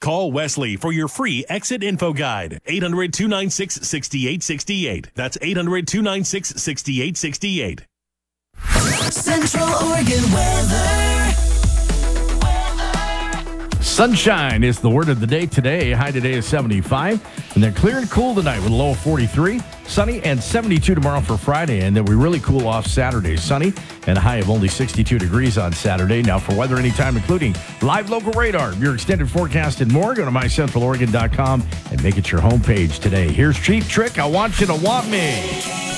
Call Wesley for your free exit info guide. 800-296-6868. That's 800-296-6868. Central Oregon weather. Sunshine is the word of the day today. High today is 75. And then clear and cool tonight with a low of 43. Sunny and 72 tomorrow for Friday. And then we really cool off Saturday. Sunny and a high of only 62 degrees on Saturday. Now for weather anytime, including live local radar, your extended forecast and more, go to mycentraloregon.com and make it your homepage today. Here's Cheap Trick. I Want You to Want Me.